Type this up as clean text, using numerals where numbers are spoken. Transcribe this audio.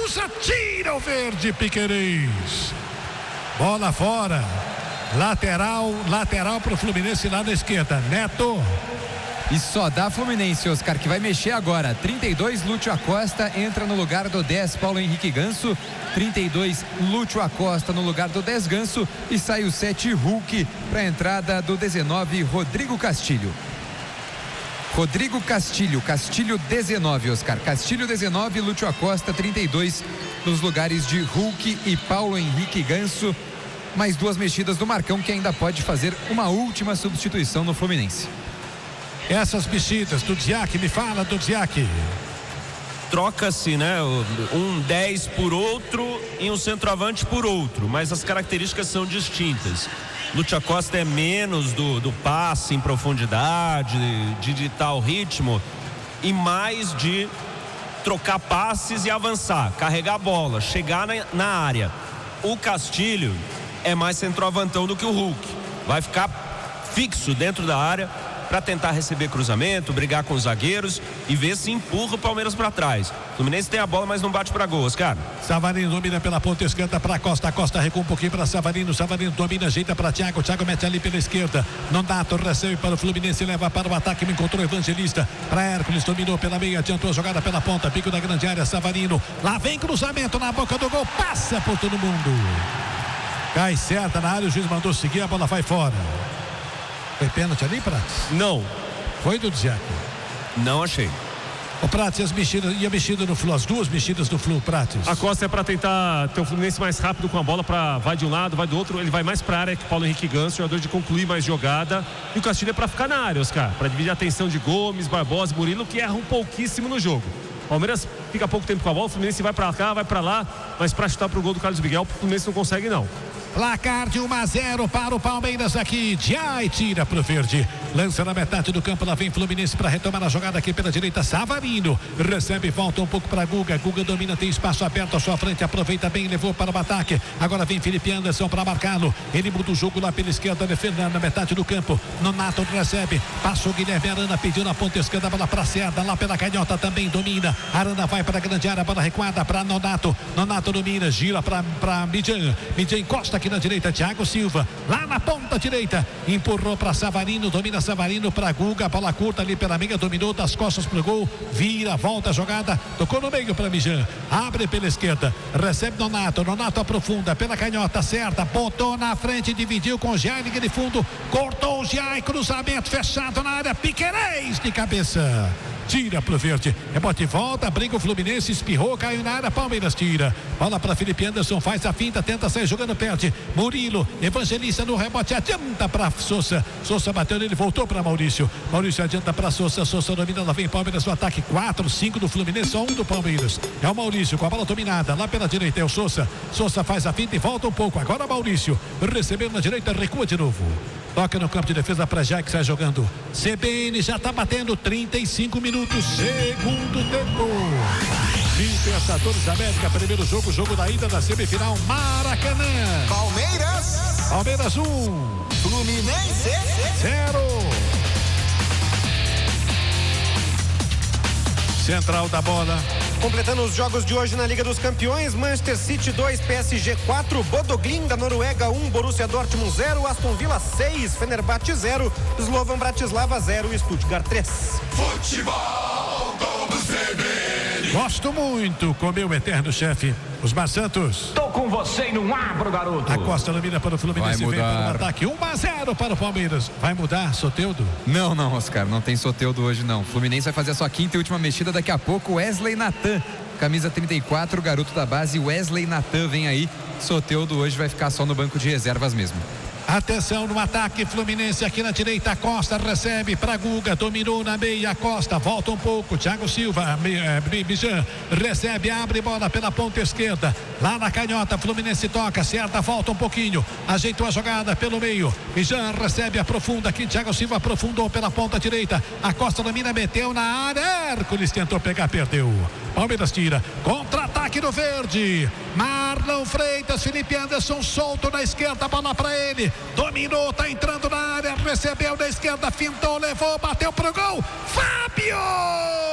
cruza, tira o verde, Piquerez. Bola fora. Lateral pro Fluminense lá na esquerda. Neto. E só dá Fluminense, Oscar, que vai mexer agora. 32, Lúcio Acosta entra no lugar do 10, Paulo Henrique Ganso. 32, Lúcio Acosta no lugar do 10, Ganso. E sai o 7, Hulk, para a entrada do 19, Rodrigo Castilho. Castilho 19, Oscar. Castilho 19, Lúcio Acosta 32, nos lugares de Hulk e Paulo Henrique Ganso. Mais duas mexidas do Marcão, que ainda pode fazer uma última substituição no Fluminense. Essas mexidas do Dziak, me fala do Dziak. Troca-se, né? Um 10 por outro e um centroavante por outro, mas as características são distintas. Lúcio Acosta é menos do passe em profundidade, de ditar o ritmo, e mais de trocar passes e avançar, carregar a bola, chegar na área. O Castilho é mais centroavantão do que o Hulk. Vai ficar fixo dentro da área para tentar receber cruzamento, brigar com os zagueiros e ver se empurra o Palmeiras para trás. O Fluminense tem a bola, mas não bate para gol, Oscar. Savarino domina pela ponta esquerda para Costa. Costa recua um pouquinho para Savarino. Savarino domina, ajeita para Thiago. Thiago mete ali pela esquerda. Nonato recebe para o Fluminense, leva para o ataque. Me encontrou Evangelista para Hércules. Dominou pela meia, adiantou a jogada pela ponta. Pico da grande área, Savarino. Lá vem cruzamento na boca do gol. Passa por todo mundo. Cai certa na área. O juiz mandou seguir. A bola vai fora. Foi pênalti ali, Prates? Não. Foi do Dziak? Não achei. O Prates, as mexida no Flu, as duas mexidas do Flu, Prates. A Costa é para tentar ter o Fluminense mais rápido com a bola, vai de um lado, vai do outro, ele vai mais para a área que Paulo Henrique Ganso, jogador de concluir mais jogada, e o Castilho é para ficar na área, Oscar, para dividir a atenção de Gomes, Barbosa e Murilo, que erram pouquíssimo no jogo. O Palmeiras fica pouco tempo com a bola, o Fluminense vai para cá, vai para lá, mas para chutar pro gol do Carlos Miguel, o Fluminense não consegue não. Placar de 1-0 para o Palmeiras aqui. Jai tira pro verde. Lança na metade do campo. Lá vem Fluminense para retomar a jogada aqui pela direita. Savarino recebe, volta um pouco para Guga. Guga domina, tem espaço aberto à sua frente. Aproveita bem, levou para o ataque. Agora vem Felipe Anderson para marcá-lo. Ele muda o jogo lá pela esquerda, defendendo na metade do campo. Nonato recebe. Passou Guilherme Arana, pediu na ponta esquerda. Bola para Cerda, lá pela canhota também domina. Arana vai para a grande área, bola recuada para Nonato. Nonato domina, gira para Midjan. Midjan encosta aqui na direita, Thiago Silva, lá na ponta direita, empurrou para Savarino, domina Savarino para Guga, bola curta ali pela meia, dominou das costas pro gol, vira, volta a jogada, tocou no meio para Midjan, abre pela esquerda, recebe Nonato, Nonato aprofunda pela canhota, certa, botou na frente, dividiu com o Jai, liga de fundo, cortou o Jai, cruzamento fechado na área, Piquerez de cabeça. Tira pro verde, rebote e volta, briga o Fluminense, espirrou, caiu na área, Palmeiras tira, bola para Felipe Anderson, faz a finta, tenta sair jogando, perde, Murilo, Evangelista no rebote, adianta para Sousa, Sousa bateu nele, voltou para Maurício, Maurício adianta para Sousa, Sousa domina, lá vem Palmeiras no ataque, 4, 5 do Fluminense, só 1 do Palmeiras, é o Maurício com a bola dominada, lá pela direita é o Sousa, Sousa faz a finta e volta um pouco, agora Maurício, recebendo na direita, recua de novo. Toca no campo de defesa para Jai, que sai jogando. CBN já está batendo 35 minutos. Segundo tempo. Libertadores América, primeiro jogo da ida da semifinal, Maracanã. Palmeiras 1. Fluminense 0. Central da bola. Completando os jogos de hoje na Liga dos Campeões, Manchester City 2, PSG 4, Bodoglin da Noruega 1, Borussia Dortmund 0, Aston Villa 6, Fenerbahçe 0, Slovan Bratislava 0 e Stuttgart 3. Futebol do CBN. Gosto muito com meu eterno chefe, Osmar Santos. Tô com você e não abro, garoto. A Costa domina para o Fluminense, vem para o ataque, 1-0 para o Palmeiras. Vai mudar, Soteldo? Não, Oscar, não tem Soteldo hoje não. Fluminense vai fazer a sua quinta e última mexida daqui a pouco. Wesley Natan, camisa 34, garoto da base, Wesley Natan vem aí. Soteldo hoje vai ficar só no banco de reservas mesmo. Atenção no ataque, Fluminense aqui na direita, Costa recebe para Guga, dominou na meia, Costa volta um pouco, Thiago Silva, Midjan recebe, abre bola pela ponta esquerda, lá na canhota, Fluminense toca, certa, volta um pouquinho, ajeitou a jogada pelo meio, Midjan recebe, aprofunda aqui, Thiago Silva aprofundou pela ponta direita, a Costa domina, meteu na área, Hércules tentou pegar, perdeu. Palmeiras tira, contra-ataque do verde, Marlon Freitas, Felipe Anderson solto na esquerda, bola para ele, dominou, tá entrando na área, recebeu na esquerda, fintou, levou, bateu pro gol, Fábio!